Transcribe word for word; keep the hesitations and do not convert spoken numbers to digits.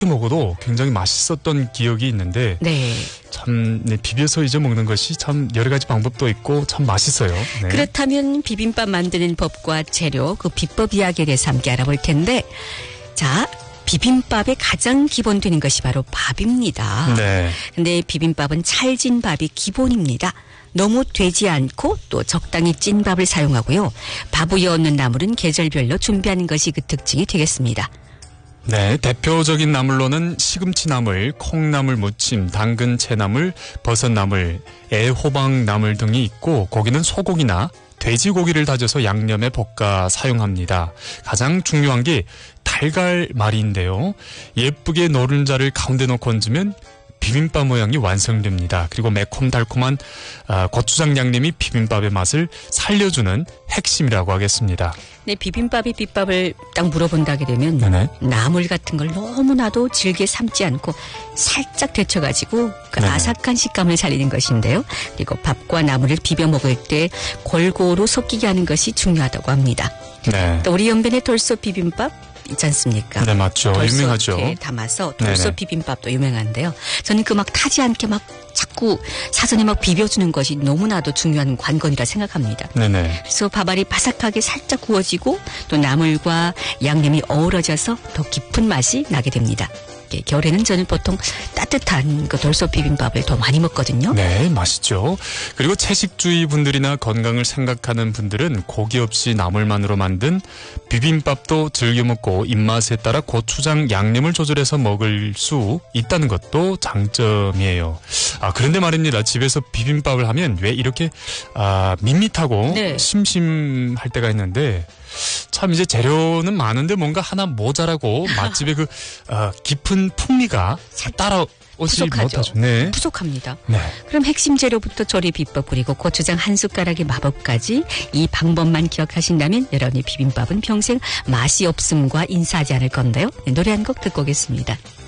먹어도 굉장히 맛있었던 기억이 있는데 네. 참 네, 비벼서 이제 먹는 것이 참 여러 가지 방법도 있고 참 맛있어요. 네. 그렇다면 비빔밥 만드는 법과 재료, 그 비법 이야기에 대해서 함께 알아볼 텐데, 자, 비빔밥의 가장 기본 되는 것이 바로 밥입니다. 네. 근데 비빔밥은 찰진 밥이 기본입니다. 너무 되지 않고 또 적당히 찐 밥을 사용하고요. 밥 위에 얹는 나물은 계절별로 준비하는 것이 그 특징이 되겠습니다. 네, 대표적인 나물로는 시금치 나물, 콩나물 무침, 당근 채나물, 버섯나물, 애호박 나물 등이 있고 고기는 소고기나 돼지고기를 다져서 양념에 볶아 사용합니다. 가장 중요한 게 달걀말이인데요. 예쁘게 노른자를 가운데 넣고 얹으면 비빔밥 모양이 완성됩니다. 그리고 매콤달콤한 고추장 양념이 비빔밥의 맛을 살려주는 핵심이라고 하겠습니다. 네, 비빔밥이 비법을 딱 물어본다게 되면 네네. 나물 같은 걸 너무나도 질게 삶지 않고 살짝 데쳐가지고 그 네네. 아삭한 식감을 살리는 것인데요. 그리고 밥과 나물을 비벼 먹을 때 골고루 섞이게 하는 것이 중요하다고 합니다. 네. 또 우리 연변의 돌솥 비빔밥 있지 않습니까? 네, 맞죠. 유명하죠. 돌솥에 담아서 돌솥 네네. 비빔밥도 유명한데요. 저는 그 막 타지 않게 막 자꾸 사전에 막 비벼주는 것이 너무나도 중요한 관건이라 생각합니다. 네네. 그래서 밥알이 바삭하게 살짝 구워지고 또 나물과 양념이 어우러져서 더 깊은 맛이 나게 됩니다. 예, 겨울에는 저는 보통 따뜻한 그 돌솥 비빔밥을 더 많이 먹거든요. 네, 맛있죠. 그리고 채식주의 분들이나 건강을 생각하는 분들은 고기 없이 나물만으로 만든 비빔밥도 즐겨 먹고 입맛에 따라 고추장 양념을 조절해서 먹을 수 있다는 것도 장점이에요. 아, 그런데 말입니다. 집에서 비빔밥을 하면 왜 이렇게 아, 밋밋하고 네. 심심할 때가 있는데 참 이제 재료는 많은데 뭔가 하나 모자라고 맛집의 그 어, 깊은 풍미가 따라오지 부족하죠. 못하죠. 네. 부족합니다. 네. 그럼 핵심 재료부터 조리 비법 그리고 고추장 한 숟가락의 마법까지 이 방법만 기억하신다면 여러분의 비빔밥은 평생 맛이 없음과 인사하지 않을 건데요. 네, 노래 한 곡 듣고 오겠습니다.